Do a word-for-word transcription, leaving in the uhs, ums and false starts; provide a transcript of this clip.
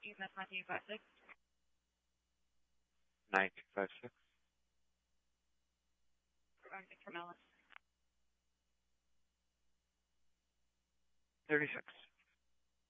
E M S nineteen five six. nineteen five six. From Ellen. thirty-six.